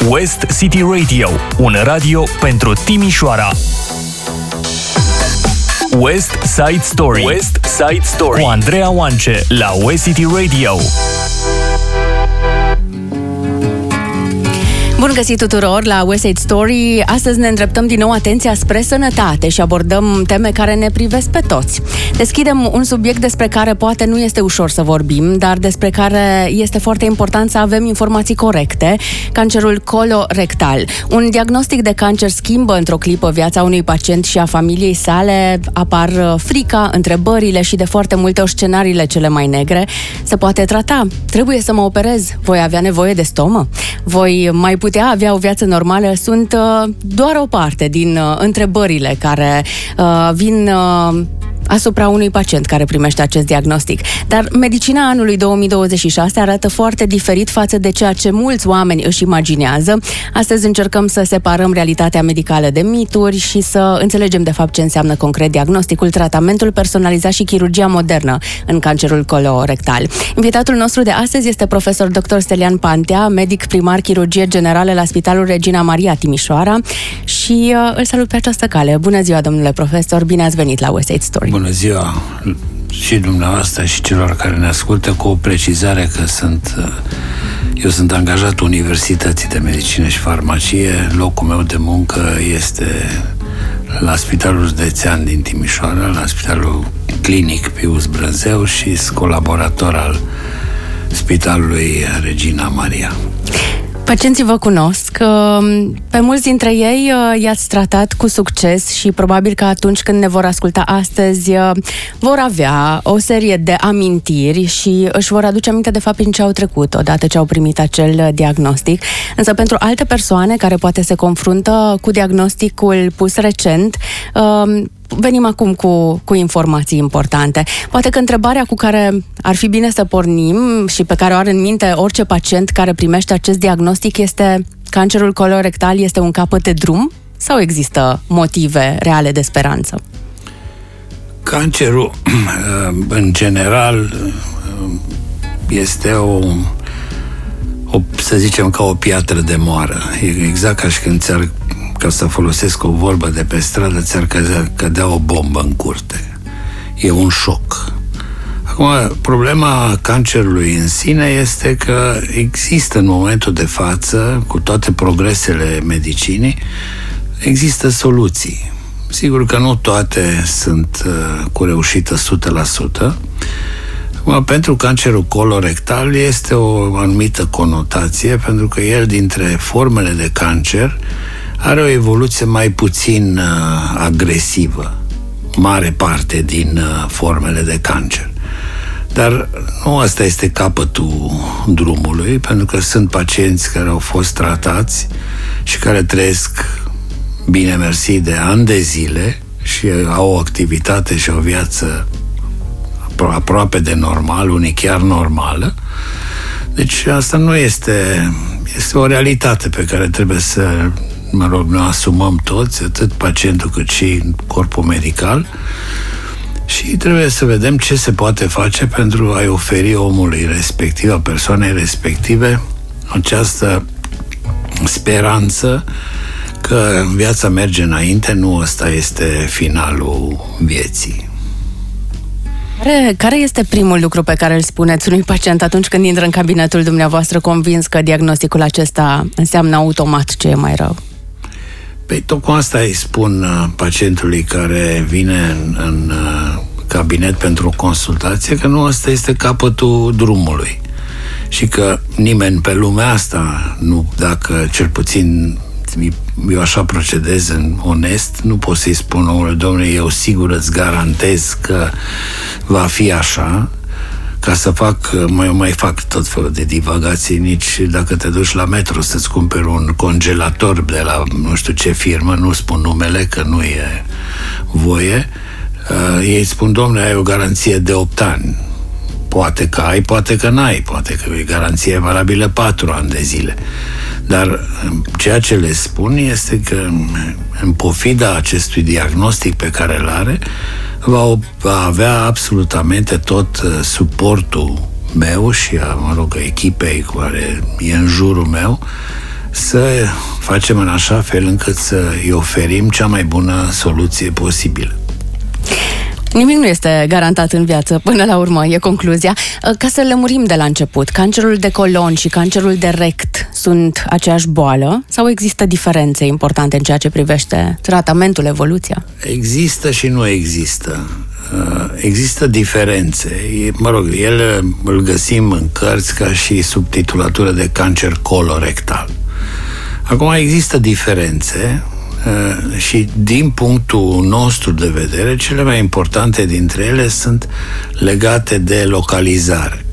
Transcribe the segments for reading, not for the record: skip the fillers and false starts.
West City Radio, un radio pentru Timișoara. West Side Story. West Side Story cu Andreea Oance la West City Radio. Bun găsit tuturor la West Side Story. Astăzi ne îndreptăm din nou atenția spre sănătate și abordăm teme care ne privesc pe toți. Deschidem un subiect despre care poate nu este ușor să vorbim, dar despre care este foarte important să avem informații corecte. Cancerul colorectal. Un diagnostic de cancer schimbă într-o clipă viața unui pacient și a familiei sale. Apar frica, întrebările și de foarte multe ori scenariile cele mai negre. Se poate trata? Trebuie să mă operez? Voi avea nevoie de stomă? Voi mai putea avea o viață normală? Sunt doar o parte din întrebările care vin asupra unui pacient care primește acest diagnostic. Dar medicina anului 2026 arată foarte diferit față de ceea ce mulți oameni își imaginează. Astăzi încercăm să separăm realitatea medicală de mituri și să înțelegem de fapt ce înseamnă concret diagnosticul, tratamentul personalizat și chirurgia modernă în cancerul colorectal. Invitatul nostru de astăzi este profesor dr. Stelian Pantea, medic primar chirurgie generală la Spitalul Regina Maria Timișoara și îl salut pe această cale. Bună ziua, domnule profesor, bine ați venit la West Side Story. Bună ziua și dumneavoastră și celor care ne ascultă, cu o precizare că eu sunt angajat Universității de Medicină și Farmacie. Locul meu de muncă este la Spitalul Județean din Timișoara, la Spitalul Clinic Pius Brânzeu și colaborator al Spitalului Regina Maria. Pacienții vă cunosc, pe mulți dintre ei i-ați tratat cu succes și probabil că atunci când ne vor asculta astăzi vor avea o serie de amintiri și își vor aduce aminte de fapt prin ce au trecut odată ce au primit acel diagnostic. Însă pentru alte persoane care poate se confruntă cu diagnosticul pus recent, venim acum cu informații importante. Poate că întrebarea cu care ar fi bine să pornim și pe care o are în minte orice pacient care primește acest diagnostic este: cancerul colorectal este un capăt de drum sau există motive reale de speranță? Cancerul, în general, este să zicem, ca o piatră de moară. E exact ca și când ca să folosesc o vorbă de pe stradă, ți-ar cădea o bombă în curte. E un șoc. Acum, problema cancerului în sine este că există în momentul de față, cu toate progresele medicinii, există soluții. Sigur că nu toate sunt cu reușită 100%. Acum, pentru cancerul colorectal este o anumită conotație, pentru că el, dintre formele de cancer, are o evoluție mai puțin agresivă, mare parte din formele de cancer. Dar nu asta este capătul drumului, pentru că sunt pacienți care au fost tratați și care trăiesc, bine mersi, de ani de zile și au o activitate și o viață aproape de normal, unii chiar normală. Deci asta nu este o realitate pe care trebuie să ne asumăm toți, atât pacientul cât și corpul medical, și trebuie să vedem ce se poate face pentru a-i oferi omului respectiv, a persoanei respective, această speranță că viața merge înainte, nu ăsta este finalul vieții. Care este primul lucru pe care îl spuneți unui pacient atunci când intră în cabinetul dumneavoastră convins că diagnosticul acesta înseamnă automat ce e mai rău? Păi tocmai asta îi spun pacientului care vine în cabinet pentru o consultație, că nu ăsta este capătul drumului și că nimeni pe lumea asta, nu, dacă cel puțin eu așa procedez în onest, nu pot să-i spun omului: domnule, eu sigur îți garantez că va fi așa, ca să mai fac tot felul de divagații. Nici dacă te duci la Metro să-ți cumperi un congelator de la nu știu ce firmă, nu spun numele că nu e voie, ei spun: domnule, ai o garanție de 8 ani. Poate că ai, poate că n-ai, poate că e garanție valabilă 4 ani de zile. Dar ceea ce le spun este că, în pofida acestui diagnostic pe care îl are, va avea absolutamente tot suportul meu și a echipei care e în jurul meu, să facem în așa fel încât să îi oferim cea mai bună soluție posibilă. Nimic nu este garantat în viață, până la urmă, e concluzia. Ca să lămurim de la început, cancerul de colon și cancerul de rect sunt aceeași boală sau există diferențe importante în ceea ce privește tratamentul, evoluția? Există și nu există. Există diferențe. Ele îl găsim în cărți ca și subtitulatură de cancer colorectal. Acum există diferențe și din punctul nostru de vedere, cele mai importante dintre ele sunt legate de localizare.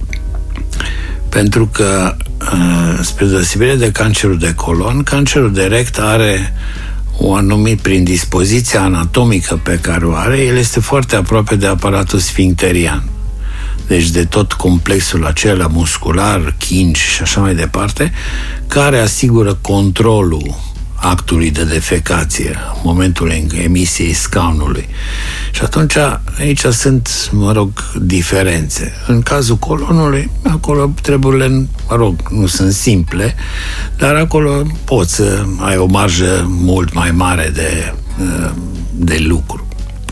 Pentru că, spre deosebire de cancerul de colon, cancerul de rect are o anumită, prin dispoziția anatomică pe care o are, el este foarte aproape de aparatul sfincterian. Deci de tot complexul acela muscular, chingi și așa mai departe, care asigură controlul actului de defecație în momentul emisiei scaunului. Și atunci aici sunt, diferențe. În cazul colonului, acolo treburile, nu sunt simple, dar acolo poți să ai o marjă mult mai mare de lucru.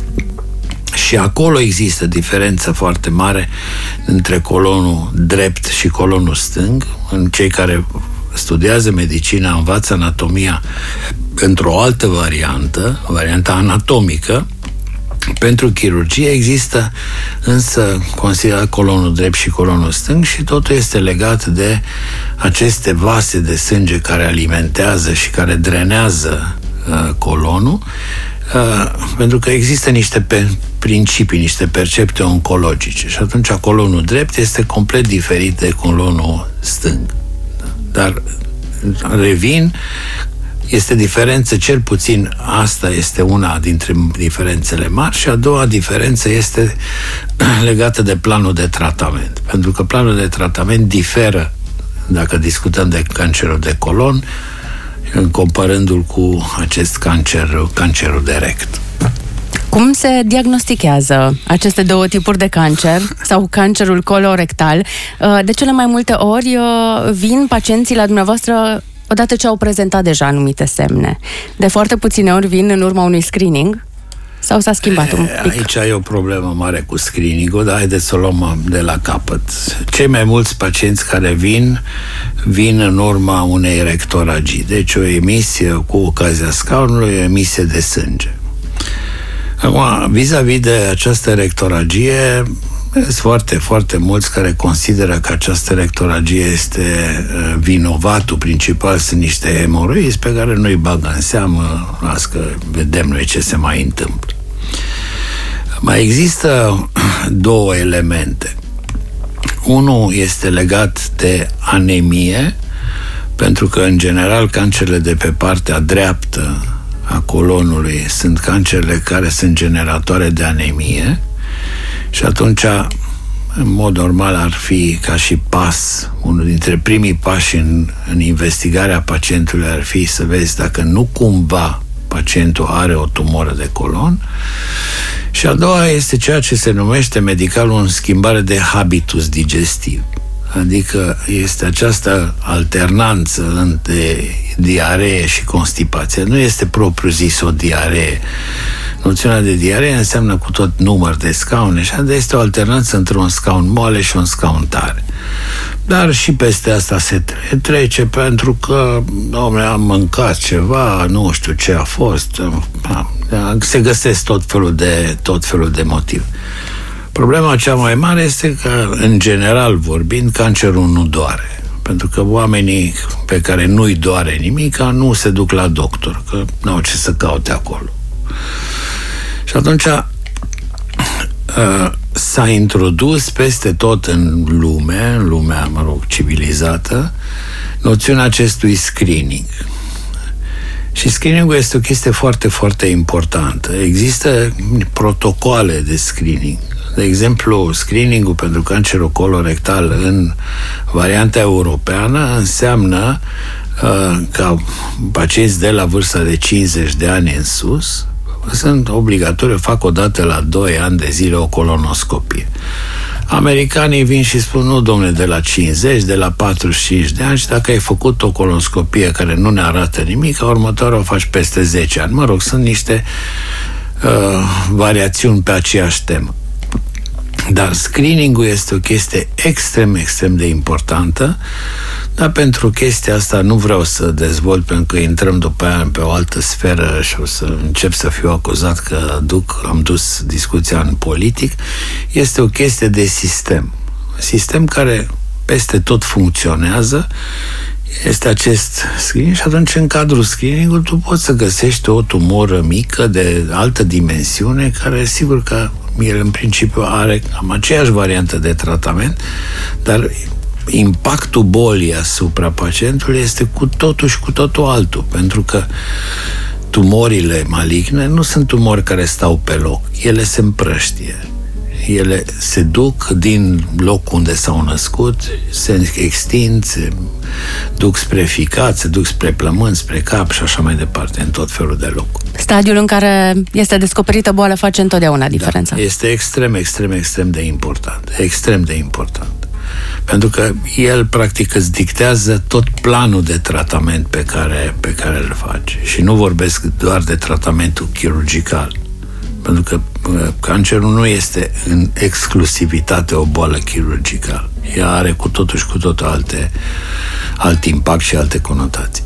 Și acolo există diferență foarte mare între colonul drept și colonul stâng. În cei care studiază medicina, învață anatomia într-o altă varianta anatomică. Pentru chirurgie există însă considerat colonul drept și colonul stâng și totul este legat de aceste vase de sânge care alimentează și care drenează colonul, pentru că există niște principii, niște percepte oncologice și atunci colonul drept este complet diferit de colonul stâng. Dar revin, este diferență, cel puțin asta este una dintre diferențele mari și a doua diferență este legată de planul de tratament. Pentru că planul de tratament diferă dacă discutăm de cancerul de colon, comparându-l cu acest cancerul de rect. Cum se diagnostichează aceste două tipuri de cancer sau cancerul colorectal? De cele mai multe ori vin pacienții la dumneavoastră odată ce au prezentat deja anumite semne. De foarte puține ori vin în urma unui screening sau s-a schimbat un pic? Aici ai o problemă mare cu screening-ul, dar haideți să o luăm de la capăt. Cei mai mulți pacienți care vin în urma unei rectoragii. Deci o emisie cu ocazia scaunului, o emisie de sânge. Acum, vis-a-vis de această rectoragie, sunt foarte, foarte mulți care consideră că această rectoragie este vinovatul principal, sunt niște hemoroizi pe care nu-i bagă în seamă, las că vedem noi ce se mai întâmplă. Mai există două elemente. Unul este legat de anemie, pentru că, în general, cancerele de pe partea dreaptă a colonului sunt cancerele care sunt generatoare de anemie și atunci, în mod normal, ar fi ca și pas, unul dintre primii pași în investigarea pacientului ar fi să vezi dacă nu cumva pacientul are o tumoră de colon. Și a doua este ceea ce se numește medical o schimbare de habitus digestiv. Adică este această alternanță între diaree și constipație. Nu este propriu zis o diaree. Noțiunea de diaree înseamnă cu tot număr de scaune și este o alternanță între un scaun moale și un scaun tare. Dar și peste asta se trece pentru că, dom'le, am mâncat ceva, nu știu ce a fost, se găsesc tot felul de motive. Problema cea mai mare este că, în general vorbind, cancerul nu doare. Pentru că oamenii pe care nu-i doare nimic nu se duc la doctor, că n-au ce să caute acolo. Și atunci s-a introdus peste tot în lumea, civilizată, noțiunea acestui screening. Și screening-ul este o chestie foarte, foarte importantă. Există protocoale de screening. De exemplu, screening-ul pentru cancerul colorectal în varianta europeană înseamnă ca pacienți de la vârsta de 50 de ani în sus sunt obligatoriu, fac o dată la 2 ani de zile o colonoscopie. Americanii vin și spun, nu, domne, de la 50, de la 45 de ani, și dacă ai făcut o colonoscopie care nu ne arată nimic, următoarea o faci peste 10 ani. Mă rog, sunt niște variațiuni pe aceeași temă. Dar screening-ul este o chestie extrem, extrem de importantă, dar pentru chestia asta nu vreau să dezvolt, pentru că intrăm după aia pe o altă sferă și o să încep să fiu acuzat că am dus discuția în politic. Este o chestie de sistem. Sistem care peste tot funcționează. Este acest screening și atunci în cadrul screening-ului tu poți să găsești o tumoră mică de altă dimensiune care sigur că el în principiu are cam aceeași variantă de tratament, dar impactul bolii asupra pacientului este cu totul și cu totul altul, pentru că tumorile maligne nu sunt tumori care stau pe loc, ele se împrăștie. Ele se duc din locul unde s-au născut, se extind, se duc spre ficat, se duc spre plămâni, spre cap și așa mai departe, în tot felul de locuri. Stadiul în care este descoperită boala face întotdeauna diferența. Da, este extrem, extrem, extrem de important. Extrem de important. Pentru că el, practic, îți dictează tot planul de tratament pe care îl faci. Și nu vorbesc doar de tratamentul chirurgical. Pentru că cancerul nu este în exclusivitate o boală chirurgicală. Ea are cu totul și cu totul alt impact și alte conotații.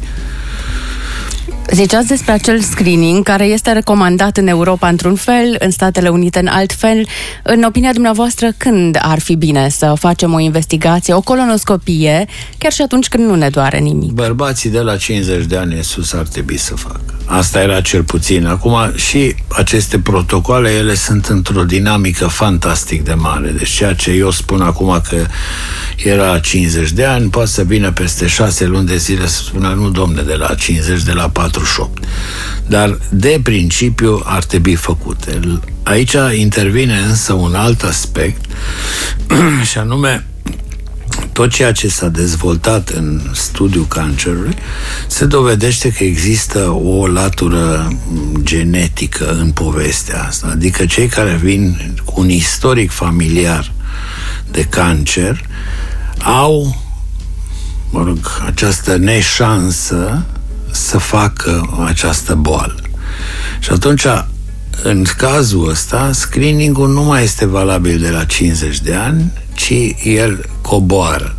Ziceați despre acel screening care este recomandat în Europa într-un fel, în Statele Unite în alt fel. În opinia dumneavoastră, când ar fi bine să facem o investigație, o colonoscopie, chiar și atunci când nu ne doare nimic? Bărbații de la 50 de ani în sus ar trebui să facă. Asta era cel puțin. Acum și aceste protocoale, ele sunt într-o dinamică fantastic de mare. Deci ceea ce eu spun acum că era 50 de ani, poate să vină peste 6 luni de zile să spună, nu, domne, de la 50, de la 48. Dar de principiu ar trebui făcute. Aici intervine însă un alt aspect și anume tot ceea ce s-a dezvoltat în studiul cancerului se dovedește că există o latură genetică în povestea asta. Adică cei care vin cu un istoric familiar de cancer au, mă rog, această neșansă să facă această boală. Și atunci, în cazul ăsta, screening-ul nu mai este valabil de la 50 de ani, ci el coboară.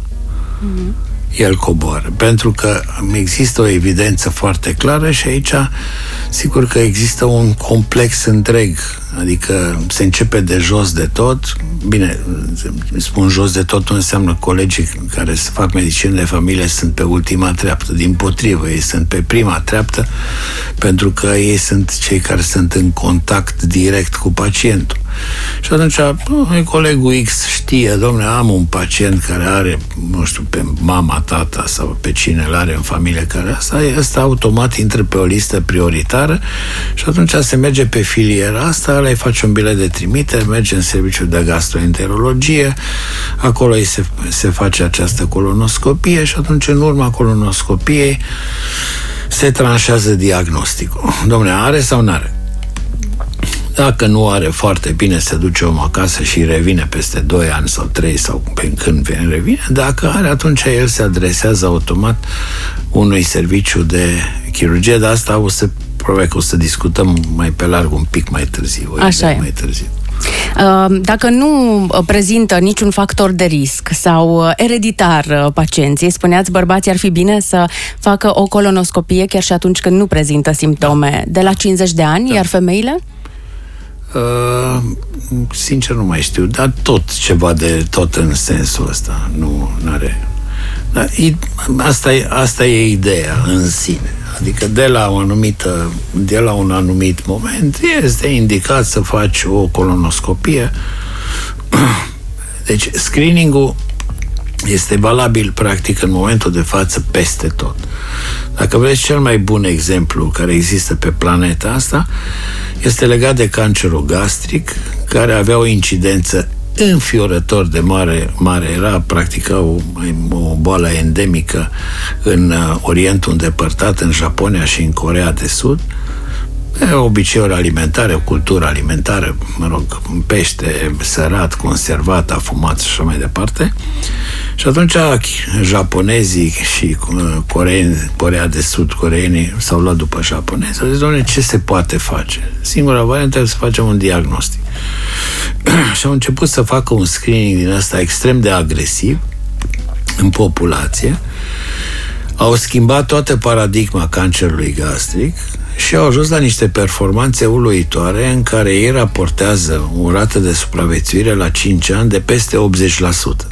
El coboară. Pentru că există o evidență foarte clară și aici, sigur că există un complex întreg. Adică se începe de jos de tot. Bine, spun jos de tot, nu înseamnă colegii care fac medicină de familie sunt pe ultima treaptă. Dimpotrivă, ei sunt pe prima treaptă, pentru că ei sunt cei care sunt în contact direct cu pacientul. Și atunci colegul X știe, dom'le, am un pacient care are, nu știu, pe mama, tata sau pe cine îl are în familie care asta automat intră pe o listă prioritară și atunci se merge pe filiera asta, ăla îi face un bilet de trimitere, merge în serviciul de gastroenterologie, acolo îi se face această colonoscopie și atunci în urma colonoscopiei se tranșează diagnosticul. Dom'le, are sau n-are? Dacă nu are, foarte bine, se duce omul acasă și revine peste 2 ani sau 3 sau pe când revine. Dacă are, atunci el se adresează automat unui serviciu de chirurgie, dar asta probabil că o să discutăm mai pe larg un pic mai târziu. Așa e. Mai târziu. Dacă nu prezintă niciun factor de risc sau ereditar pacienții, spuneați, bărbații ar fi bine să facă o colonoscopie chiar și atunci când nu prezintă simptome, de la 50 de ani, iar femeile? Sincer nu mai știu, dar tot ceva de tot în sensul ăsta. Nu are. Dar asta e ideea în sine. Adică de la un anumit moment este indicat să faci o colonoscopie. Deci screening-ul este valabil practic în momentul de față peste tot. Dacă vreți, cel mai bun exemplu care există pe planeta asta este legat de cancerul gastric, care avea o incidență înfiorător de mare. Era practic o boală endemică în Orientul îndepărtat, în Japonia și în Coreea de Sud. obiceiuri alimentare, o cultură alimentară, pește sărat, conservat, afumat și așa mai departe. Și atunci japonezii și Coreea de Sud, coreenii s-au luat după japonezi. Au zis, doamne, ce se poate face? Singura variantă e să facem un diagnostic. Și au început să facă un screening din ăsta extrem de agresiv în populație. Au schimbat toată paradigma cancerului gastric și au ajuns la niște performanțe uluitoare în care ei raportează o rată de supraviețuire la 5 ani de peste 80%.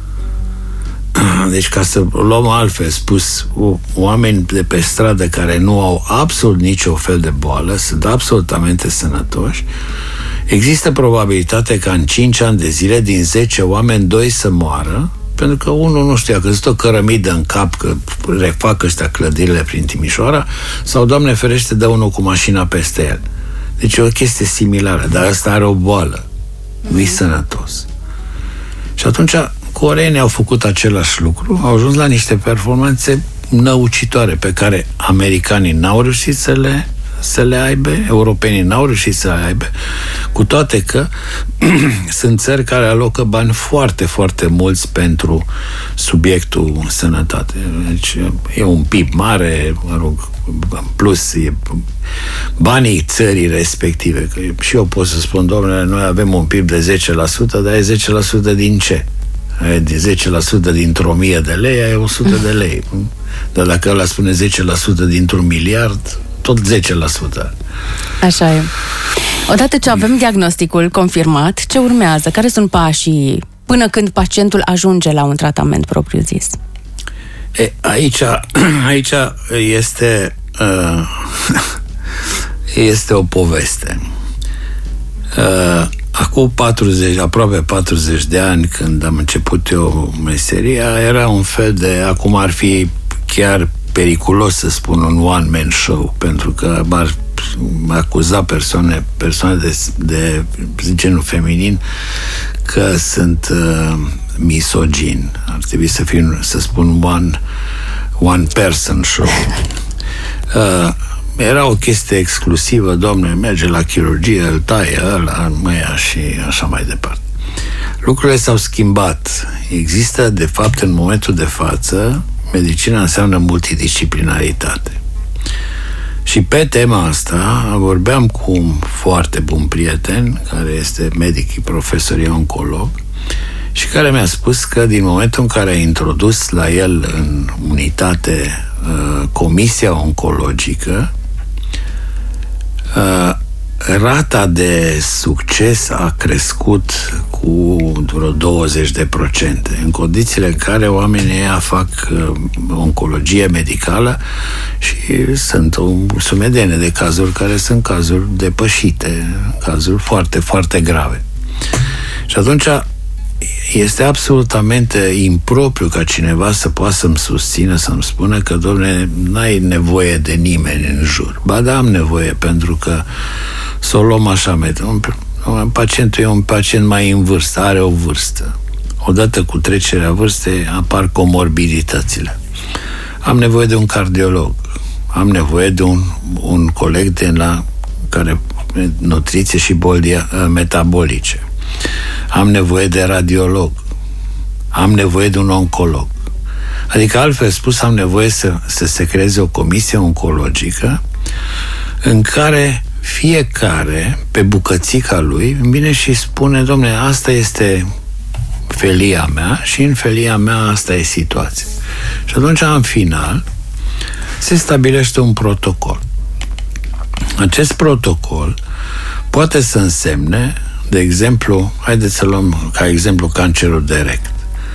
Deci, ca să luăm altfel spus, oameni de pe stradă care nu au absolut nicio fel de boală, sunt absolutamente sănătoși, există probabilitate ca în 5 ani de zile, din 10 oameni, 2 să moară, pentru că unul, nu știu, a căzut o cărămidă în cap, că refac ăștia clădirile prin Timișoara, sau, Doamne ferește, dă unul cu mașina peste el. Deci e o chestie similară, dar ăsta are o boală. Nu-i sănătos. Și atunci coreenii au făcut același lucru, au ajuns la niște performanțe năucitoare pe care americanii n-au reușit să le aibă, europenii n-au reușit să le aibă, cu toate că sunt țări care alocă bani foarte, foarte mulți pentru subiectul sănătate. Deci e un PIB mare, mă rog, plus banii țării respective. Că și eu pot să spun, domnule, noi avem un PIB de 10%, dar e 10% din ce? De 10% dintr-o 1000 de lei, ai 100 de lei. Dar dacă ăla spune 10% dintr-un miliard, tot 10%. Așa e. Odată ce avem diagnosticul confirmat, ce urmează? Care sunt pașii până când pacientul ajunge la un tratament propriu-zis? Aici este o poveste. Acum aproape 40 de ani, când am început eu meseria, era un fel de, acum ar fi chiar periculos să spun un one-man show, pentru că m-ar acuza persoane de genul feminin că sunt misogin. Ar trebui să spun one person show. Era o chestie exclusivă, domnule, merge la chirurgie, îl taie ăla, măia și așa mai departe. Lucrurile s-au schimbat. Există, de fapt, în momentul de față, medicina înseamnă multidisciplinaritate. Și pe tema asta vorbeam cu un foarte bun prieten, care este medic, profesor, e oncolog, și care mi-a spus că din momentul în care a introdus la el în unitate comisia oncologică, rata de succes a crescut cu vreo 20%, în condițiile în care oamenii ăia fac oncologie medicală și sunt o sumedenie de cazuri care sunt cazuri depășite, cazuri foarte, foarte grave. Și atunci este absolutamente impropriu ca cineva să poată să-mi susțină, să-mi spună că, dom'le, n-ai nevoie de nimeni în jur. Ba da, am nevoie, pentru că să o luăm așa, pacientul e un pacient mai în vârstă, are o vârstă. Odată cu trecerea vârstei apar comorbiditățile. Am nevoie de un cardiolog, am nevoie de un coleg de la care nutriție și boli metabolice. Am nevoie de radiolog, am nevoie de un oncolog. Adică, altfel spus, am nevoie să se creeze o comisie oncologică în care fiecare, pe bucățica lui, vine și spune, dom'le, asta este felia mea și în felia mea asta e situația. Și atunci, în final, se stabilește un protocol. Acest protocol poate să însemne, de exemplu, haideți să luăm ca exemplu cancerul de rect.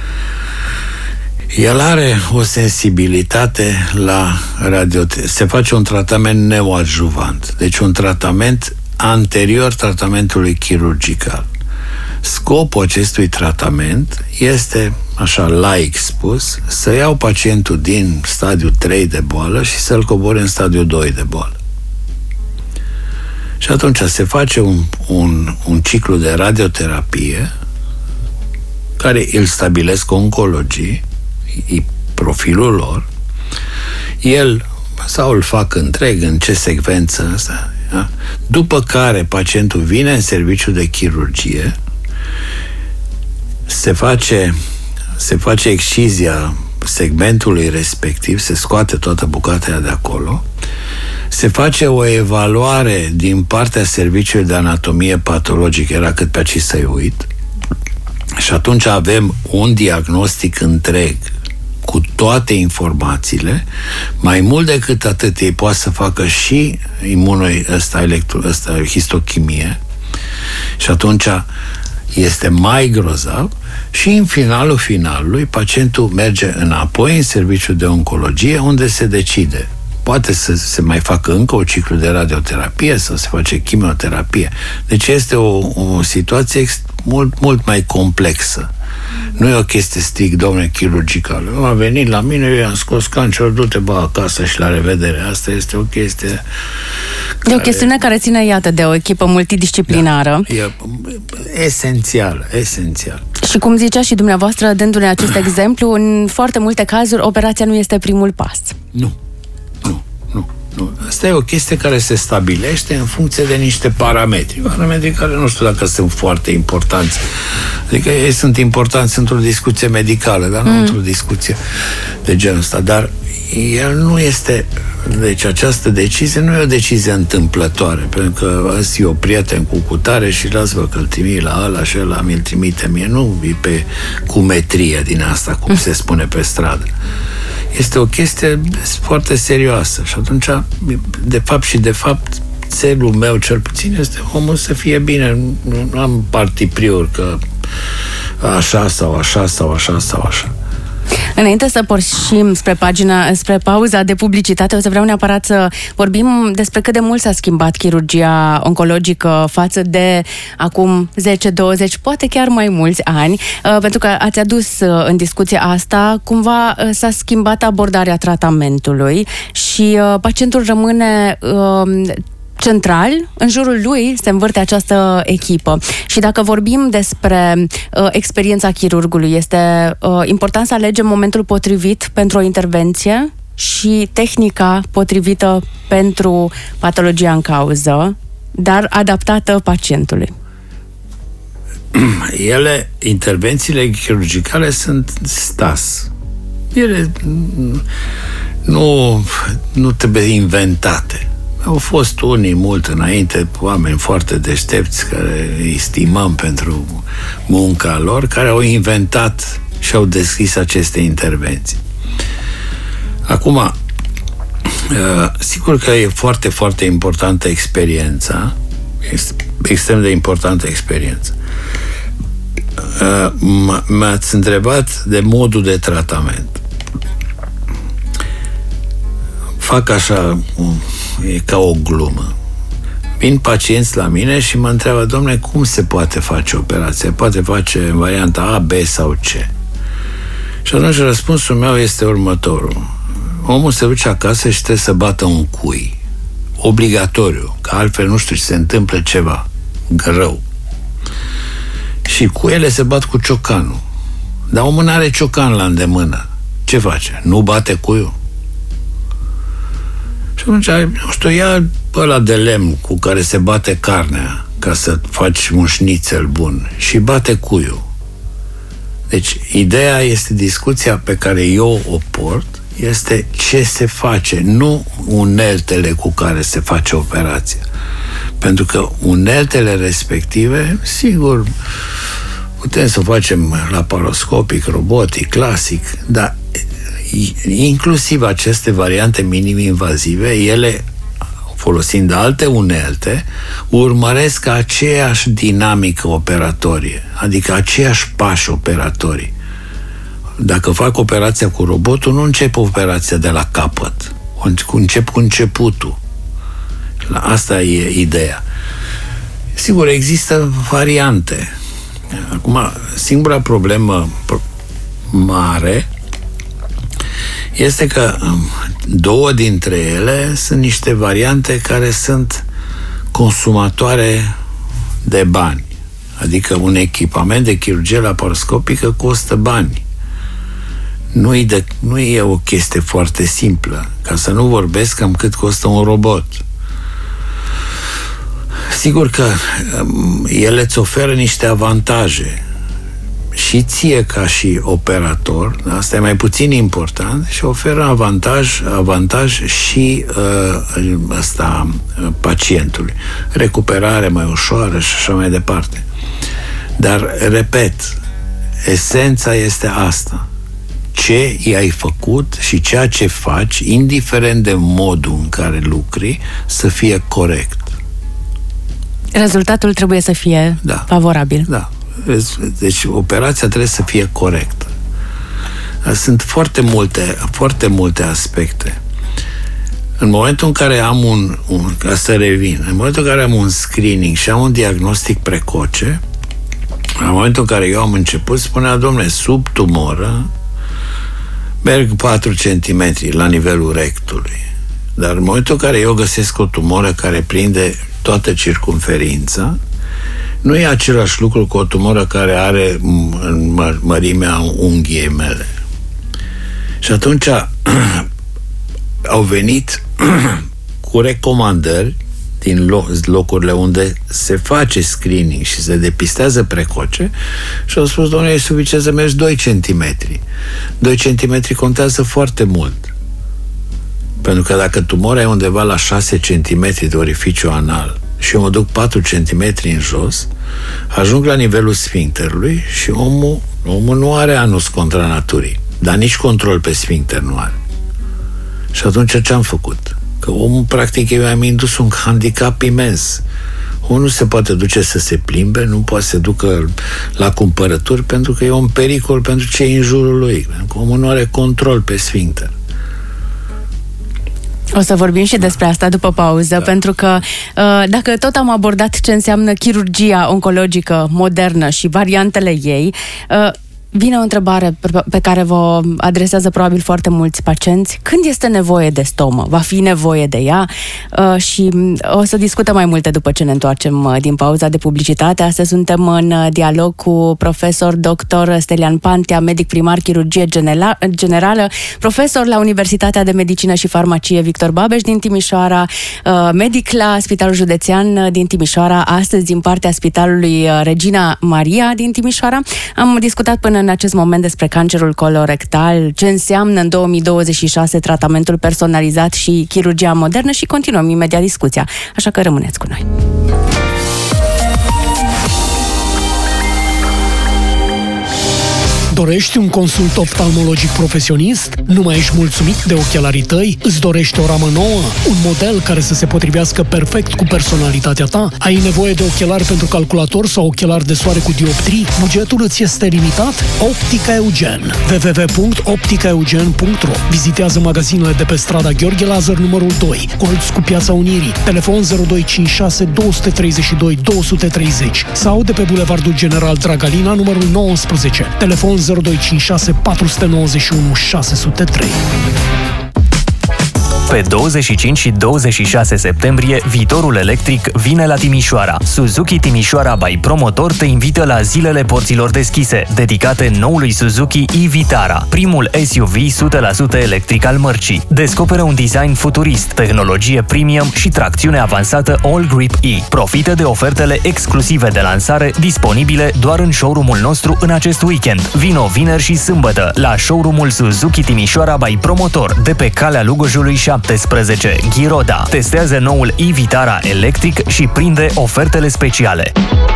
El are o sensibilitate la radioterapie. Se face un tratament neoadjuvant, deci un tratament anterior tratamentului chirurgical. Scopul acestui tratament este, așa laic spus, să iau pacientul din stadiul 3 de boală și să-l cobore în stadiul 2 de boală. Și atunci se face un ciclu de radioterapie care îl stabilesc oncologii, profilul lor, el sau îl fac întreg, în ce secvență asta. Da? După care pacientul vine în serviciu de chirurgie, se face excizia segmentului respectiv, se scoate toată bucata aia de acolo, se face o evaluare din partea serviciului de anatomie patologică, era cât pe aici să-i uit, și atunci avem un diagnostic întreg cu toate informațiile. Mai mult decât atât, ei poate să facă și histochimie, și atunci este mai grozav. Și în finalul finalului pacientul merge înapoi în serviciul de oncologie, unde se decide. Poate să se mai facă încă o ciclu de radioterapie sau se face chimioterapie. Deci este o situație mult mai complexă. Nu e o chestie strict, domne, chirurgicală. A venit la mine, eu i-am scos cancerul, du-te acasă și la revedere. Asta este o chestie E o chestiune care ține, iată, de o echipă multidisciplinară. Da, e esențial. Și cum zicea și dumneavoastră, dându-ne acest exemplu, în foarte multe cazuri, operația nu este primul pas. Nu. Asta e o chestie care se stabilește în funcție de niște parametri care nu știu dacă sunt foarte importanți. Adică ei sunt importanți într-o discuție medicală, dar nu într-o discuție de genul ăsta. Dar el nu este... Deci această decizie nu e o decizie întâmplătoare, pentru că ăsta e o prieten cu cutare și lasă-vă că îl trimi la ăla și ăla mi-l trimite mie. Nu e pe cumetrie din asta, cum se spune pe stradă. Este o chestie foarte serioasă și atunci, de fapt, țelul meu, cel puțin, este omul să fie bine. Nu am partipriuri că așa sau așa sau așa sau așa. Înainte să porșim spre pauza de publicitate, o să vreau neapărat să vorbim despre cât de mult s-a schimbat chirurgia oncologică față de acum 10, 20, poate chiar mai mulți ani, pentru că ați adus în discuție asta, cumva s-a schimbat abordarea tratamentului și pacientul rămâne central, în jurul lui se învârte această echipă. Și dacă vorbim despre experiența chirurgului, este important să alegem momentul potrivit pentru o intervenție și tehnica potrivită pentru patologia în cauză, dar adaptată pacientului. Intervențiile chirurgicale sunt stas. Ele nu trebuie inventate. Au fost unii mult înainte, oameni foarte deștepți care îi stimăm pentru munca lor, care au inventat și au deschis aceste intervenții. Acum, sigur că e foarte, foarte importantă experiența, extrem de importantă experiența. M-ați întrebat de modul de tratament. Fac așa, e ca o glumă. Vin pacienți la mine și mă întreabă, dom'le, cum se poate face operația? Poate face în varianta A, B sau C? Și atunci răspunsul meu este următorul. Omul se duce acasă și trebuie să bată un cui. Obligatoriu, că altfel nu știu ce se întâmplă ceva greu. Și cuiele se bat cu ciocanul. Dar omul n-are ciocan la îndemână. Ce face? Nu bate cuiul? Și atunci, nu știu, ia ăla de lemn cu care se bate carnea ca să faci un șnițel bun și bate cuiul. Deci, ideea este, discuția pe care eu o port este ce se face, nu uneltele cu care se face operația. Pentru că uneltele respective, sigur, putem să o facem laparoscopic, robotic, clasic, dar inclusiv aceste variante minim-invazive, ele, folosind alte unelte, urmăresc aceeași dinamică operatorie, adică aceiași pași operatori. Dacă fac operația cu robotul, nu încep operația de la capăt, încep cu începutul. Asta e ideea. Sigur, există variante. Acum, singura problemă mare este că două dintre ele sunt niște variante care sunt consumatoare de bani. Adică un echipament de chirurgie laparoscopică costă bani. Nu e o chestie foarte simplă. Ca să nu vorbesc cam cât costă un robot. Sigur că ele îți oferă niște avantaje și ție ca și operator, asta e mai puțin important, și oferă avantaj și pacientului. Recuperare mai ușoară și așa mai departe. Dar, repet, esența este asta. Ce i-ai făcut și ceea ce faci, indiferent de modul în care lucri, să fie corect. Rezultatul trebuie să fie favorabil. Da. Deci operația trebuie să fie corectă. Sunt foarte multe aspecte. În momentul în care am ca să revin, în momentul în care am un screening și am un diagnostic precoce, în momentul în care eu am început, spunea, dom'le, sub tumoră merg 4 cm la nivelul rectului. Dar în momentul în care eu găsesc o tumoră care prinde toată circumferința, nu e același lucru cu o tumoră care are în mărimea unghiei mele. Și atunci au venit cu recomandări din locurile unde se face screening și se depistează precoce și au spus, domnule, e suficient să mergi 2 cm. 2 cm contează foarte mult. Pentru că dacă tumora e undeva la 6 cm de orificiu anal și eu mă duc 4 cm în jos, ajung la nivelul sfincterului și omul nu are anus contra naturii, dar nici control pe sfincter nu are. Și atunci ce am făcut? Că omul, practic, eu am indus un handicap imens. Omul nu se poate duce să se plimbe, nu poate să se ducă la cumpărături, pentru că e un pericol pentru cei în jurul lui. Pentru că omul nu are control pe sfincter. O să vorbim și despre asta după pauză, pentru că dacă tot am abordat ce înseamnă chirurgia oncologică modernă și variantele ei, vine o întrebare pe care vă adresează probabil foarte mulți pacienți. Când este nevoie de stomă? Va fi nevoie de ea? Și o să discutăm mai multe după ce ne întoarcem din pauza de publicitate. Astăzi suntem în dialog cu profesor dr. Stelian Pantea, medic primar chirurgie generală, profesor la Universitatea de Medicină și Farmacie Victor Babeș din Timișoara, medic la Spitalul Județean din Timișoara, astăzi din partea Spitalului Regina Maria din Timișoara. Am discutat până în acest moment despre cancerul colorectal, ce înseamnă în 2026 tratamentul personalizat și chirurgia modernă și continuăm imediat discuția. Așa că rămâneți cu noi. Dorești un consult oftalmologic profesionist? Nu mai ești mulțumit de ochelarii tăi? Îți dorești o ramă nouă? Un model care să se potrivească perfect cu personalitatea ta? Ai nevoie de ochelari pentru calculator sau ochelari de soare cu dioptrii? Bugetul îți este limitat? Optica Eugen. www.opticaeugen.ro. Vizitează magazinele de pe strada Gheorghe Lazar numărul 2, colț cu Piața Unirii, telefon 0256 232 230 sau de pe Bulevardul General Dragalina numărul 19, telefon 0256 491 603. Pe 25 și 26 septembrie, viitorul electric vine la Timișoara. Suzuki Timișoara by Promotor te invită la zilele porților deschise, dedicate noului Suzuki e-Vitara, primul SUV 100% electric al mărcii. Descoperă un design futurist, tehnologie premium și tracțiune avansată All Grip E. Profită de ofertele exclusive de lansare disponibile doar în showroom-ul nostru în acest weekend. Vino vineri și sâmbătă la showroom-ul Suzuki Timișoara by Promotor de pe Calea Lugojului 17, Ghiroda. Testează noul e-Vitara electric și prinde ofertele speciale.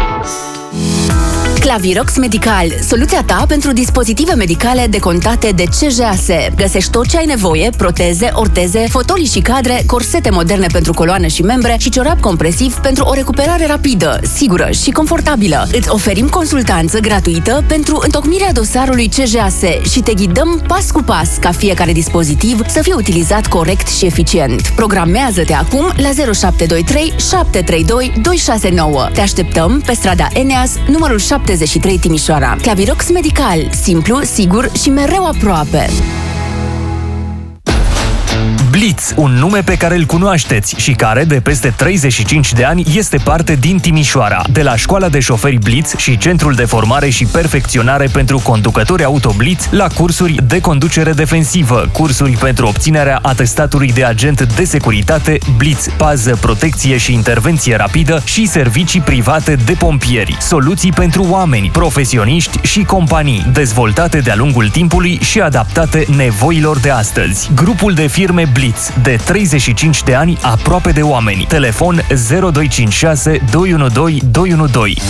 Clavirox Medical, soluția ta pentru dispozitive medicale decontate de CJAS. Găsești tot ce ai nevoie: proteze, orteze, fotolii și cadre, corsete moderne pentru coloană și membre și ciorap compresiv pentru o recuperare rapidă, sigură și confortabilă. Îți oferim consultanță gratuită pentru întocmirea dosarului CJAS și te ghidăm pas cu pas ca fiecare dispozitiv să fie utilizat corect și eficient. Programează-te acum la 0723 732 269. Te așteptăm pe strada Eneas, numărul 73 Timișoara. Clavirox Medical, simplu, sigur și mereu aproape. Blitz, un nume pe care îl cunoașteți și care, de peste 35 de ani, este parte din Timișoara. De la Școala de Șoferi Blitz și Centrul de Formare și Perfecționare pentru Conducători Auto Blitz, la cursuri de conducere defensivă, cursuri pentru obținerea atestatului de agent de securitate Blitz, pază, protecție și intervenție rapidă și servicii private de pompieri. Soluții pentru oameni, profesioniști și companii, dezvoltate de-a lungul timpului și adaptate nevoilor de astăzi. Grupul de firme Blitz, de 35 de ani, aproape de oameni. Telefon 0256 212 212.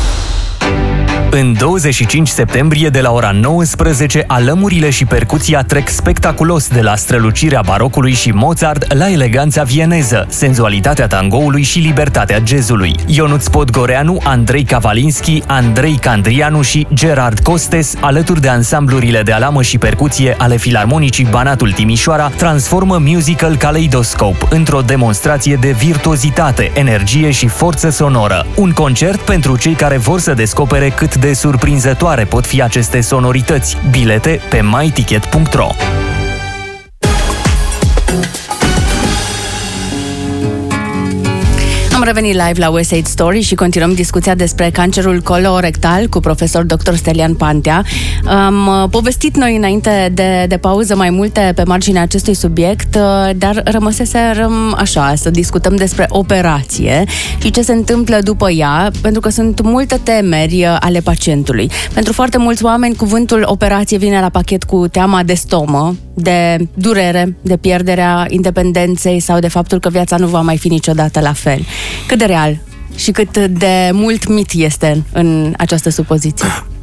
În 25 septembrie, de la ora 19, alămurile și percuția trec spectaculos de la strălucirea barocului și Mozart la eleganța vieneză, senzualitatea tangoului și libertatea jazzului. Ionuț Podgoreanu, Andrei Cavalinski, Andrei Candrianu și Gerard Costes, alături de ansamblurile de alamă și percuție ale Filarmonicii Banatul Timișoara, transformă Musical Kaleidoscope într-o demonstrație de virtuozitate, energie și forță sonoră. Un concert pentru cei care vor să descopere cât de surprinzătoare pot fi aceste sonorități. Bilete pe myticket.ro. Am revenit live la West Side Story și continuăm discuția despre cancerul colorectal cu profesor dr. Stelian Pantea. Am povestit noi înainte de pauză mai multe pe marginea acestui subiect, dar rămăseserăm așa, să discutăm despre operație și ce se întâmplă după ea, pentru că sunt multe temeri ale pacientului. Pentru foarte mulți oameni, cuvântul operație vine la pachet cu teama de stomă, de durere, de pierderea independenței sau de faptul că viața nu va mai fi niciodată la fel. Cât de real și cât de mult mit este în această supoziție?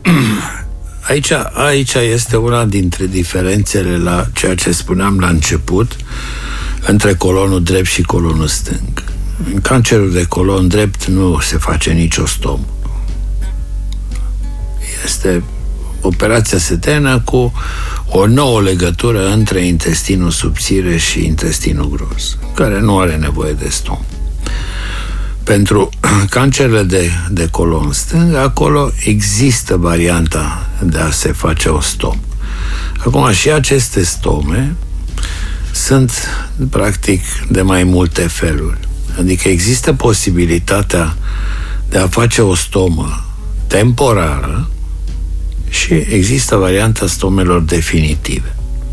Aici este una dintre diferențele la ceea ce spuneam la început între colonul drept și colonul stâng. În cancerul de colon drept nu se face nicio stomă. Operația se termină cu o nouă legătură între intestinul subțire și intestinul gros, care nu are nevoie de stomă. Pentru cancerele de colon stâng, acolo există varianta de a se face o stomă. Acum, și aceste stome sunt practic de mai multe feluri. Adică există posibilitatea de a face o stomă temporară și există varianta stomelor definitive.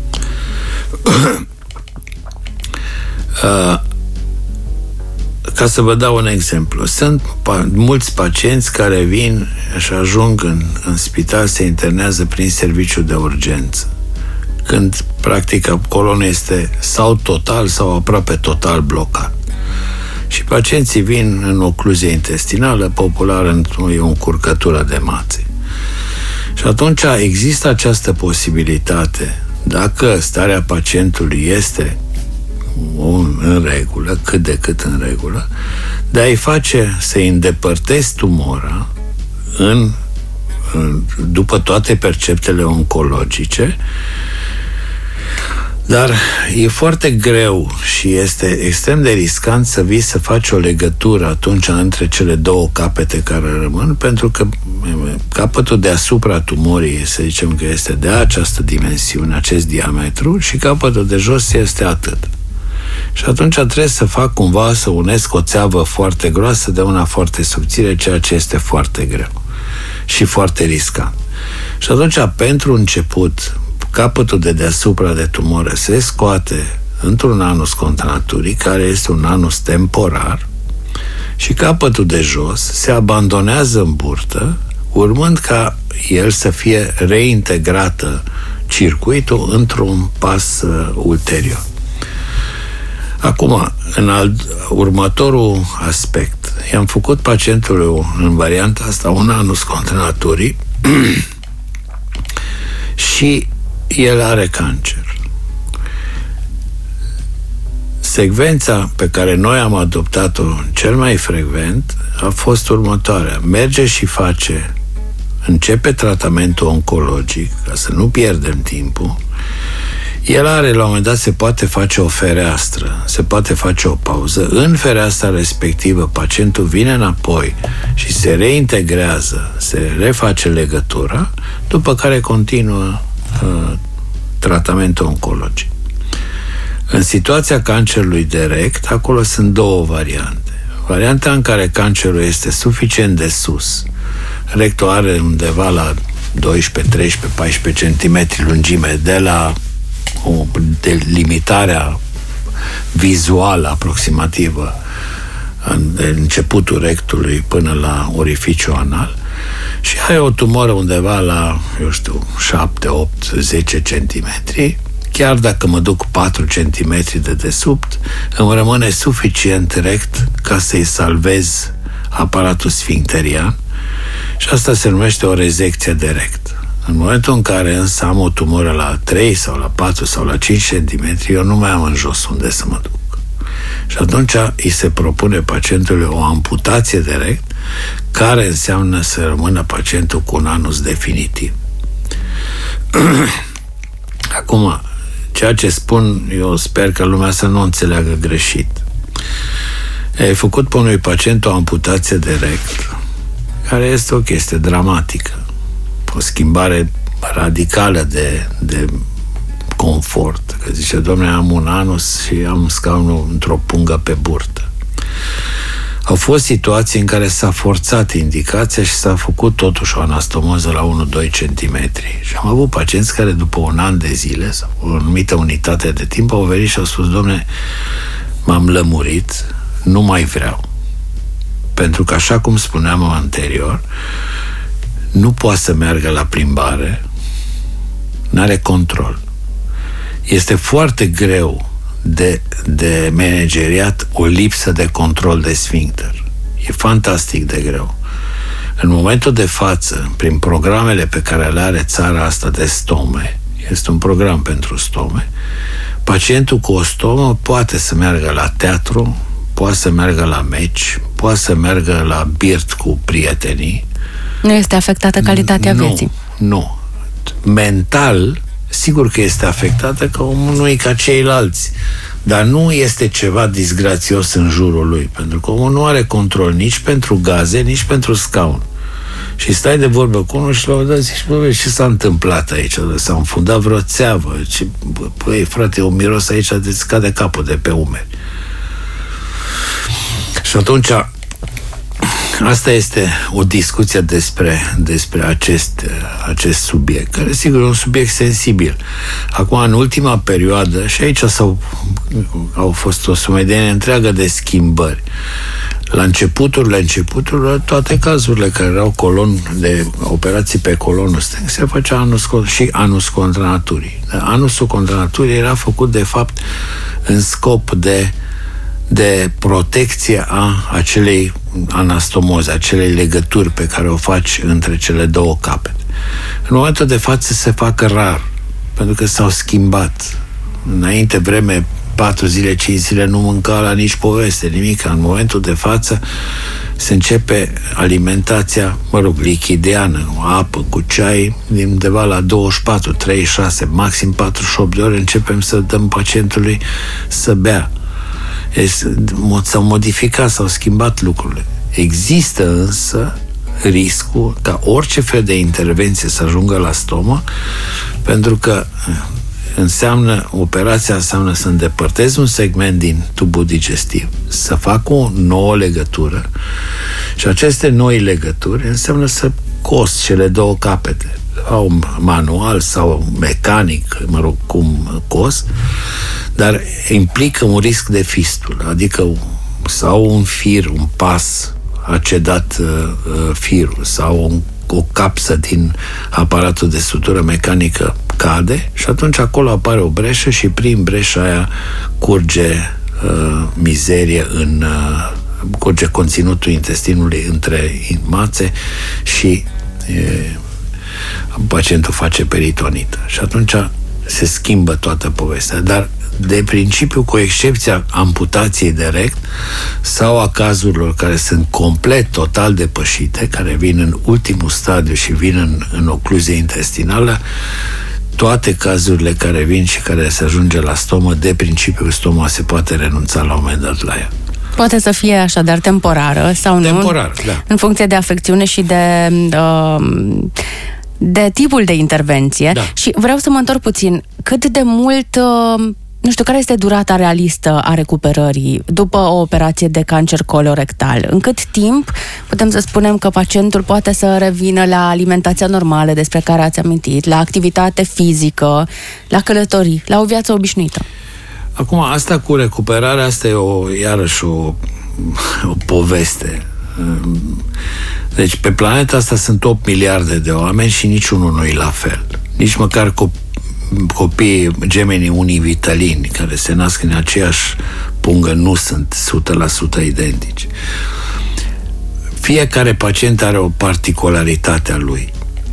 Ca să vă dau un exemplu, sunt mulți pacienți care vin și ajung în spital, se internează prin serviciu de urgență, când practic colonul este sau total sau aproape total blocat. Și pacienții vin în ocluzie intestinală, popular e o încurcătură de mațe. Și atunci există această posibilitate, dacă starea pacientului este în regulă, cât de cât în regulă, de a-i face să-i îndepărtezi tumora după toate perceptele oncologice, dar e foarte greu și este extrem de riscant să vii să faci o legătură atunci între cele două capete care rămân, pentru că capătul deasupra tumorii, să zicem că este de această dimensiune, acest diametru, și capătul de jos este atât. Și atunci trebuie să fac cumva să unesc o țeavă foarte groasă de una foarte subțire, ceea ce este foarte greu și foarte riscant. Și atunci, pentru început, capătul de deasupra de tumoră se scoate într-un anus contra naturii, care este un anus temporar, și capătul de jos se abandonează în burtă, urmând ca el să fie reintegrată circuitul într-un pas ulterior. Acum, în următorul aspect, i-am făcut pacientului în varianta asta un anus contra naturii și el are cancer. Secvența pe care noi am adoptat-o cel mai frecvent a fost următoarea. Merge și începe tratamentul oncologic, ca să nu pierdem timpul. El are, la un moment dat, se poate face o fereastră, se poate face o pauză. În fereastra respectivă, pacientul vine înapoi și se reintegrează, se reface legătura, după care continuă tratamentul oncologic. În situația cancerului de rect, acolo sunt două variante. Varianta în care cancerul este suficient de sus, rectul are undeva la 12, 13, 14 cm lungime de la o delimitarea vizuală aproximativă de începutul rectului până la orificiul anal, și ai o tumoră undeva la, 7, 8, 10 cm, chiar dacă mă duc 4 cm de desubt, îmi rămâne suficient rect ca să-i salvez aparatul sfincterian, și asta se numește o rezecție de rect. În momentul în care însă am o tumoră la 3 sau la 4 sau la 5 cm, eu nu mai am în jos unde să mă duc. Și atunci îi se propune pacientului o amputație de rect, care înseamnă să rămână pacientul cu un anus definitiv. Acum, ceea ce spun, eu sper că lumea să nu înțeleagă greșit. Ai făcut pe unui pacient o amputație de rect, care este o chestie dramatică, o schimbare radicală de confort. Că zice, dom'le, am un anus și am scaunul într-o pungă pe burtă. Au fost situații în care s-a forțat indicația și s-a făcut totuși o anastomoză la 1-2 cm. Și am avut pacienți care după un an de zile sau o anumită unitate de timp au venit și au spus, dom'le, m-am lămurit, nu mai vreau. Pentru că, așa cum spuneam anterior, nu poate să meargă la plimbare, n-are control. Este foarte greu de manageriat o lipsă de control de sfincter. E fantastic de greu. În momentul de față, prin programele pe care le are țara asta de stome, este un program pentru stome, pacientul cu o stomă poate să meargă la teatru, poate să meargă la meci, poate să meargă la birt cu prietenii. Nu este afectată calitatea vieții. Nu. Mental, sigur că este afectată, că omul nu e ca ceilalți, dar nu este ceva disgrațios în jurul lui, pentru că omul nu are control nici pentru gaze, nici pentru scaun. Și stai de vorbă cu unul și la o dată zici, bă, ce s-a întâmplat aici? S-a înfundat vreo țeavă? Băi, frate, o miros aici de scade capul de pe umeri. Și atunci asta este o discuție despre acest subiect, care sigur e un subiect sensibil. Acum, în ultima perioadă, și aici au fost o sumedenie întreagă de schimbări. La începuturile, toate cazurile care erau de operații pe colonul stâng, se făcea anus contra naturii. Anusul contra naturii era făcut, de fapt, în scop de protecție a acelei anastomoze, acelei legături pe care o faci între cele două capete. În momentul de față se fac rar, pentru că s-au schimbat. Înainte vreme, 4 zile, 5 zile nu mânca la nici poveste, nimic. În momentul de față se începe alimentația, lichidiană, apă cu ceai, din undeva la 24, 36, maxim 48 de ore începem să dăm pacientului să bea. S-au modificat, s-au schimbat lucrurile. Există însă riscul ca orice fel de intervenție să ajungă la stomă, pentru că operația înseamnă să îndepărtezi un segment din tubul digestiv, să fac o nouă legătură, și aceste noi legături înseamnă să cos cele două capete, sau manual sau mecanic, cum cos, dar implică un risc de fistulă, adică sau un fir, un pas a cedat firul, sau o capsă din aparatul de sutură mecanică cade și atunci acolo apare o breșă și prin breșa aia curge mizerie curge conținutul intestinului între mațe și pacientul face peritonită. Și atunci se schimbă toată povestea. Dar de principiu, cu excepția amputației de rect sau a cazurilor care sunt complet, total depășite, care vin în ultimul stadiu și vin în ocluzie intestinală, toate cazurile care vin și care se ajunge la stomă, de principiu, stoma se poate renunța la un moment dat la ea. Poate să fie așadar temporară sau nu? Temporar, da. În funcție de afecțiune și de tipul de intervenție. Da. Și vreau să mă întorc puțin. Cât de mult Nu știu, care este durata realistă a recuperării după o operație de cancer colorectal? În cât timp putem să spunem că pacientul poate să revină la alimentația normală despre care ați amintit, la activitate fizică, la călătorii, la o viață obișnuită? Acum, asta cu recuperarea, asta e iarăși o poveste. Deci, pe planeta asta sunt 8 miliarde de oameni și niciunul nu e la fel. Nici măcar copiii gemenii univitalini care se nasc în aceeași pungă nu sunt 100% identici. Fiecare pacient are o particularitate a lui.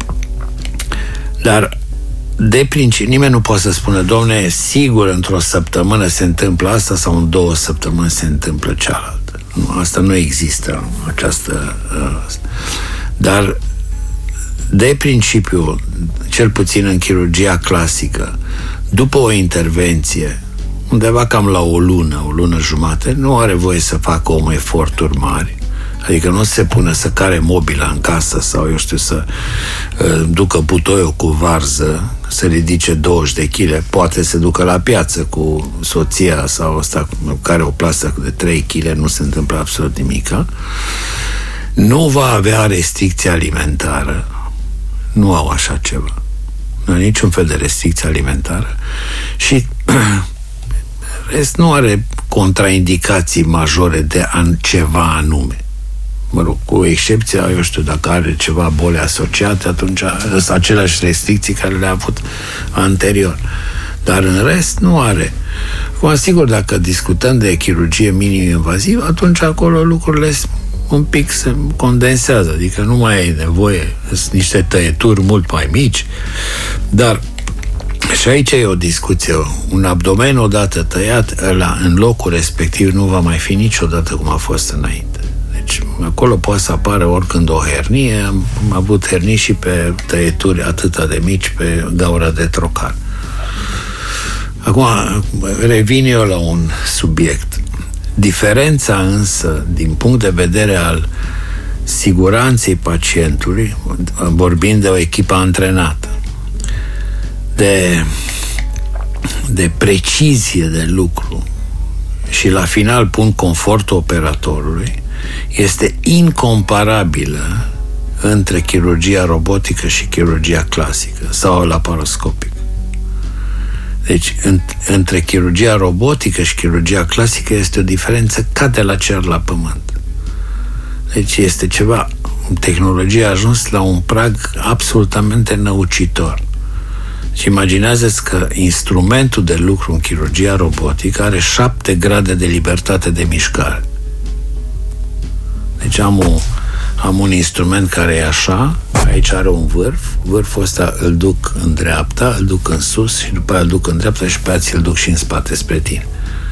Dar de principiu, nimeni nu poate să spună, domne, sigur într-o săptămână se întâmplă asta sau în 2 săptămâni se întâmplă cealaltă. Nu, asta nu există, această... Dar de principiu, cel puțin în chirurgia clasică, după o intervenție, undeva cam la o lună jumate, nu are voie să facă omul eforturi mari. Adică nu se pune să care mobila în casă sau, eu știu, să ducă butoiul cu varză, să ridice 20 de kg, poate să ducă la piață cu soția sau ăsta care o plasă de 3 kg, nu se întâmplă absolut nimic. Nu va avea restricție alimentară. Nu au așa ceva. Nu are niciun fel de restricție alimentară și rest nu are contraindicații majore de ceva anume. Mă rog, cu excepția, eu știu, dacă are ceva boli asociate, atunci sunt aceleași restricții care le-a avut anterior. Dar în rest nu are. Acum, sigur, dacă discutăm de chirurgie minim-invazivă, atunci acolo lucrurile un pic se condensează, adică nu mai ai nevoie, sunt niște tăieturi mult mai mici, dar și aici e o discuție. Un abdomen odată tăiat, ăla în locul respectiv nu va mai fi niciodată cum a fost înainte. Deci acolo poate să apară oricând o hernie. Am avut hernii și pe tăieturi atâta de mici pe gaura de trocar. Acum revin eu la un subiect. Diferența însă, din punct de vedere al siguranței pacientului, vorbind de o echipă antrenată, de precizie de lucru și la final pun confortul operatorului, este incomparabilă între chirurgia robotică și chirurgia clasică sau laparoscopică. Deci, între chirurgia robotică și chirurgia clasică este o diferență ca de la cer la pământ. Deci este ceva, tehnologia a ajuns la un prag absolutamente năucitor. Și imaginează-ți că instrumentul de lucru în chirurgia robotică are 7 grade de libertate de mișcare. Deci am un instrument care e așa, aici are un vârf, vârful ăsta îl duc în dreapta, îl duc în sus și după aia îl duc în dreapta și pe aia ți-l duc și în spate spre tine.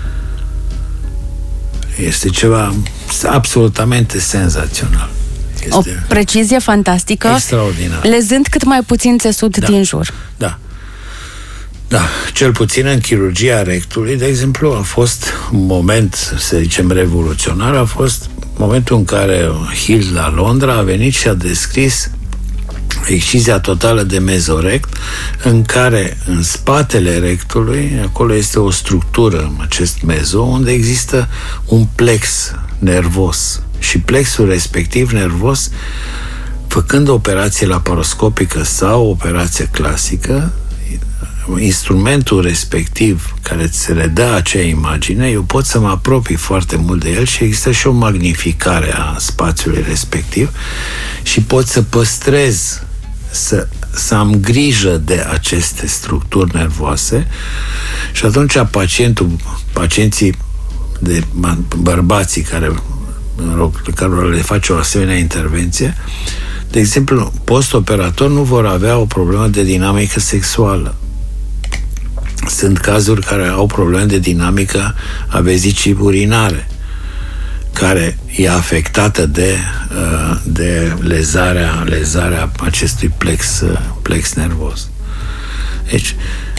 Este ceva absolutamente senzațional. Este o precizie fantastică, extraordinar, lezând cât mai puțin țesut din jur. Da, cel puțin în chirurgia rectului, de exemplu, a fost un moment, să zicem, revoluționar, a fost momentul în care Hill la Londra a venit și a descris excizia totală de mezorect, în care în spatele rectului, acolo este o structură, acest mezo, unde există un plex nervos și plexul respectiv nervos, făcând o operație laparoscopică sau o operație clasică, instrumentul respectiv care ți le dă acea imagine, eu pot să mă apropii foarte mult de el și există și o magnificare a spațiului respectiv și pot să păstrez, să am grijă de aceste structuri nervoase și atunci pacienții de bărbații care le face o asemenea intervenție, de exemplu, post-operator nu vor avea o problemă de dinamică sexuală. Sunt cazuri care au probleme de dinamică a vezicii urinare, care e afectată de lezarea acestui plex nervos. Deci,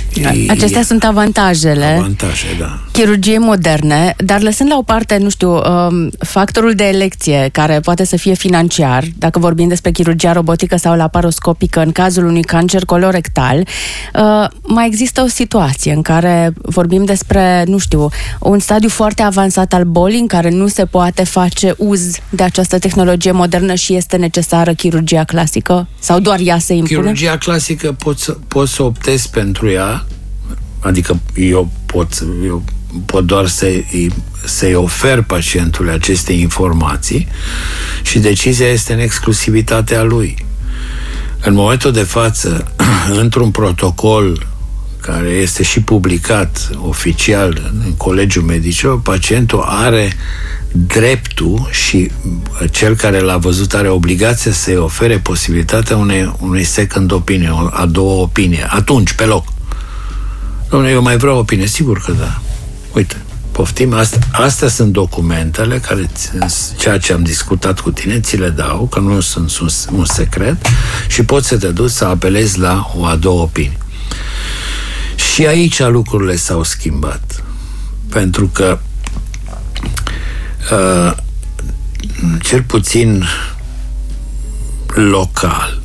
Acestea sunt avantajele. Avantaje, da. Chirurgie moderne, dar lăsând la o parte, nu știu, factorul de elecție, care poate să fie financiar, dacă vorbim despre chirurgia robotică sau laparoscopică, în cazul unui cancer colorectal, mai există o situație în care vorbim despre, nu știu, un stadiu foarte avansat al bolii în care nu se poate face uz de această tehnologie modernă și este necesară chirurgia clasică? Sau doar ea se impune? Chirurgia clasică poți să optezi pentru ea, adică eu pot doar să-i ofer pacientului aceste informații și decizia este în exclusivitatea lui. În momentul de față, într-un protocol care este și publicat oficial în Colegiul Medicilor, pacientul are dreptul și cel care l-a văzut are obligația să-i ofere posibilitatea unei second opinion, a doua opinie, atunci, pe loc. Dom'le, eu mai vreau opinie, sigur că da. Uite, poftim, astea sunt documentele care, ceea ce am discutat cu tine, ți le dau, că nu sunt un secret, și poți să te duci să apelezi la o a doua opinie. Și aici lucrurile s-au schimbat. Pentru că cel puțin local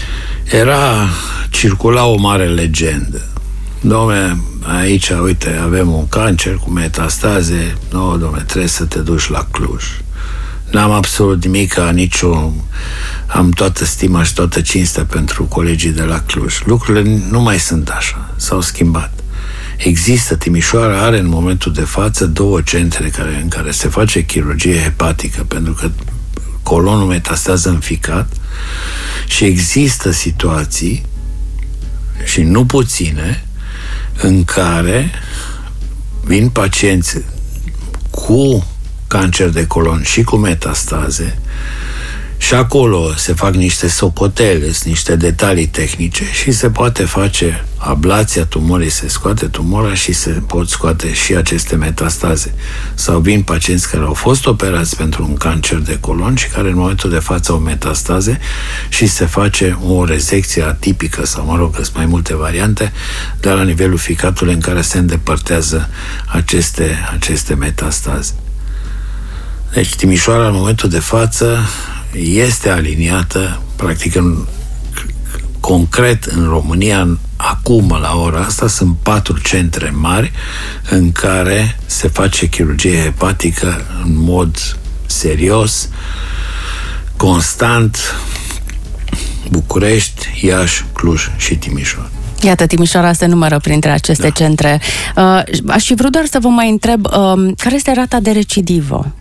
circula o mare legendă. Dom'le, aici, uite, avem un cancer cu metastaze, dom'le, trebuie să te duci la Cluj. N-am absolut nimic, am toată stima și toată cinstea pentru colegii de la Cluj. Lucrurile nu mai sunt așa, s-au schimbat. Există, Timișoara are în momentul de față 2 centre în care se face chirurgie hepatică, pentru că colonul metastează în ficat, și există situații, și nu puține, în care vin pacienți cu cancer de colon și cu metastaze și acolo se fac niște socotele, niște detalii tehnice și se poate face ablația tumorii, se scoate tumora și se pot scoate și aceste metastaze. Sau vin pacienți care au fost operați pentru un cancer de colon și care în momentul de față au metastaze și se face o rezecție atipică sau, mă rog, sunt mai multe variante, dar la nivelul ficatului în care se îndepărtează aceste metastaze. Deci Timișoara în momentul de față este aliniată, practic, concret în România, acum, la ora asta, sunt 4 centre mari în care se face chirurgie hepatică în mod serios, constant: București, Iași, Cluj și Timișoara. Iată, Timișoara se numără printre aceste centre. Aș fi vrut doar să vă mai întreb, care este rata de recidivă?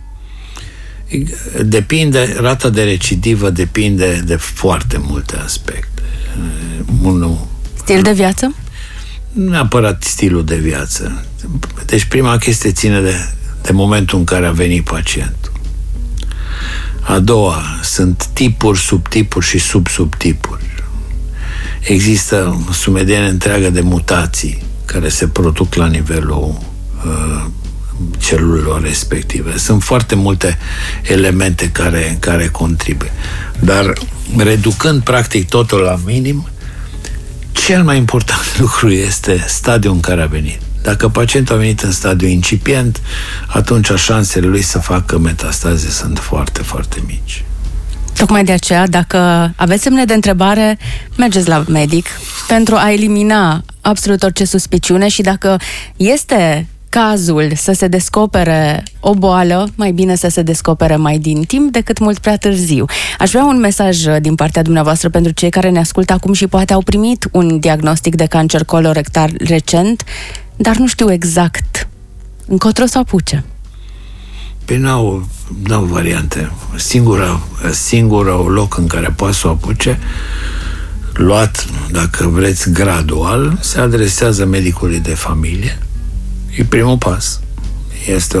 Rata de recidivă depinde de foarte multe aspecte. Stil de viață? Nu neapărat stilul de viață. Deci prima chestie ține de momentul în care a venit pacientul. A doua, sunt tipuri, subtipuri și subtipuri. Există o sumedenie întreagă de mutații care se produc la nivelul celulelor respective. Sunt foarte multe elemente care contribuie. Dar reducând practic totul la minim, cel mai important lucru este stadiul în care a venit. Dacă pacientul a venit în stadiu incipient, atunci șansele lui să facă metastaze sunt foarte, foarte mici. Tocmai de aceea, dacă aveți semne de întrebare, mergeți la medic pentru a elimina absolut orice suspiciune și dacă este cazul să se descopere o boală, mai bine să se descopere mai din timp decât mult prea târziu. Aș vrea un mesaj din partea dumneavoastră pentru cei care ne ascultă acum și poate au primit un diagnostic de cancer colorectal recent, dar nu știu exact încotro să apuce. Păi n-au variante. Singurul loc în care poate să o apuce, luat, dacă vreți, gradual, se adresează medicului de familie. E primul pas. Este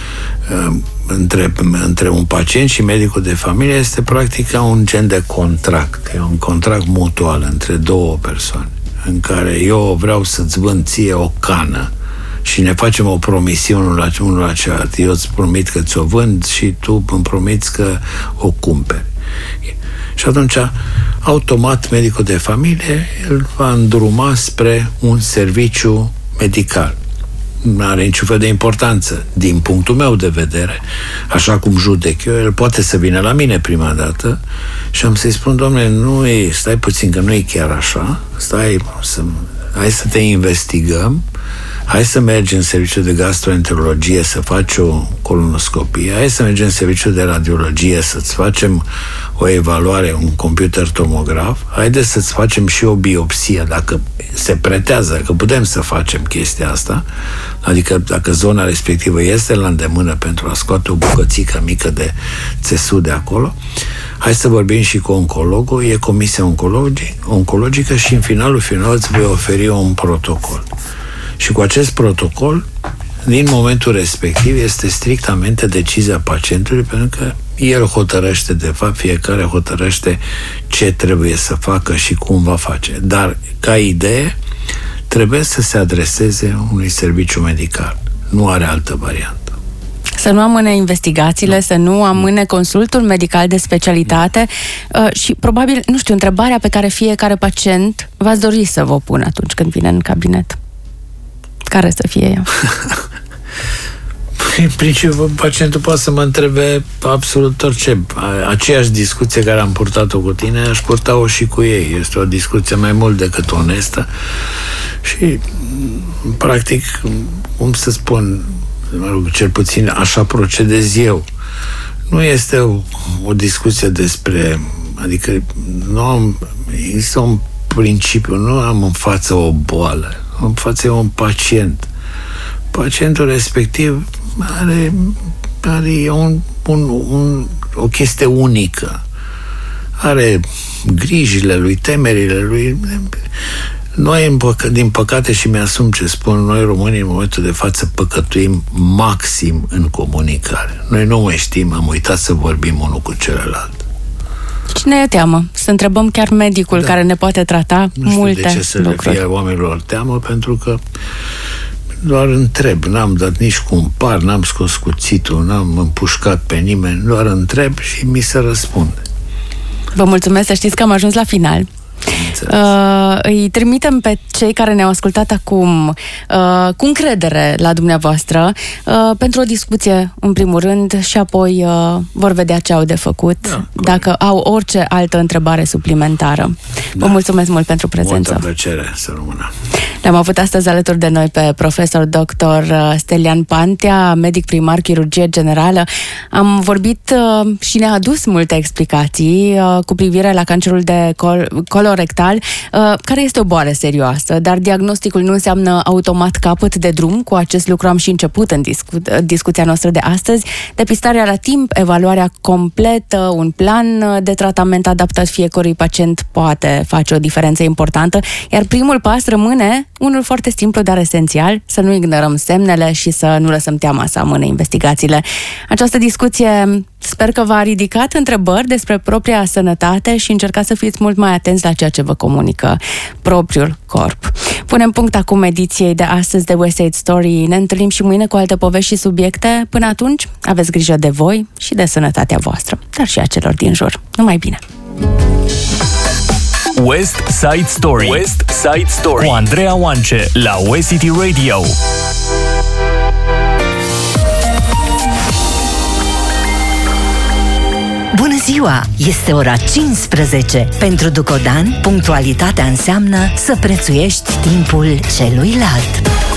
între un pacient și medicul de familie este practic un gen de contract. E un contract mutual între 2 persoane, în care eu vreau să-ți vând ție o cană și ne facem o promisiune unul la celălalt. Eu îți promit că ți-o vând și tu îmi promiți că o cumperi. Și atunci automat medicul de familie îl va îndruma spre un serviciu medical. Nu are niciun fel de importanță. Din punctul meu de vedere, așa cum judec eu, el poate să vină la mine prima dată și am să-i spun, domnule, stai puțin că nu e chiar așa, hai să te investigăm, hai să mergi în serviciul de gastroenterologie să faci o colonoscopie, hai să mergi în serviciul de radiologie să-ți facem o evaluare, un computer tomograf, haide să-ți facem și o biopsie, dacă se pretează, că putem să facem chestia asta, adică dacă zona respectivă este la îndemână pentru a scoate o bucățică mică de țesut de acolo, hai să vorbim și cu oncologul, e comisia oncologică și în finalul îți voi oferi un protocol. Și cu acest protocol, din momentul respectiv, este strictamente decizia pacientului, pentru că el hotărăște, de fapt, fiecare hotărăște ce trebuie să facă și cum va face. Dar, ca idee, trebuie să se adreseze unui serviciu medical. Nu are altă variantă. Să nu amâne investigațiile, să nu amâne consultul medical de specialitate și probabil, nu știu, întrebarea pe care fiecare pacient v-ați dori să vă pună atunci când vine în cabinet. Care să fie ea? În principiu, pacientul poate să mă întrebe absolut orice. Aceeași discuție care am purtat-o cu tine, aș purta-o și cu ei. Este o discuție mai mult decât onestă și, practic, cum să spun, cel puțin așa procedez eu. Nu este o discuție despre... Adică nu am... Este un principiu, nu am în față o boală. În față e un pacient. Pacientul respectiv are o chestie unică. Are grijile lui, temerile lui. Noi, din păcate, și mi-asum ce spun, noi românii în momentul de față păcătuim maxim în comunicare. Noi nu mai știm, am uitat să vorbim unul cu celălalt. Și ne e teamă să întrebăm chiar medicul care ne poate trata multe lucruri. Nu știu de ce să le fie oamenilor teamă, pentru că doar întreb, n-am dat nici cu un par, n-am scos cuțitul, n-am împușcat pe nimeni, doar întreb și mi se răspunde. Vă mulțumesc, să știți că am ajuns la final. Îi trimitem pe cei care ne-au ascultat acum cu încredere la dumneavoastră pentru o discuție în primul rând și apoi vor vedea ce au de făcut, dacă au orice altă întrebare suplimentară. Vă mulțumesc mult pentru prezență. Multă plăcere, să rămână. Le-am avut astăzi alături de noi pe profesor dr. Stelian Pantea, medic primar chirurgie generală. Am vorbit și ne-a adus multe explicații cu privire la cancerul de colorectal, care este o boală serioasă, dar diagnosticul nu înseamnă automat capăt de drum. Cu acest lucru am și început în discuția noastră de astăzi. Depistarea la timp, evaluarea completă, un plan de tratament adaptat fiecărui pacient poate face o diferență importantă, iar primul pas rămâne unul foarte simplu, dar esențial: să nu ignorăm semnele și să nu lăsăm teama să amâne investigațiile. Această discuție sper că v-a ridicat întrebări despre propria sănătate și încercați să fiți mult mai atenți la ceea ce vă comunică propriul corp. Punem punct acum ediției de astăzi de West Side Story. Ne întâlnim și mâine cu alte povești și subiecte. Până atunci, aveți grijă de voi și de sănătatea voastră, dar și a celor din jur. Numai bine! West Side Story. West Side Story cu Andreea Oance la West City Radio. Bună ziua! Este ora 15. Pentru Ducodan, punctualitatea înseamnă să prețuiești timpul celuilalt.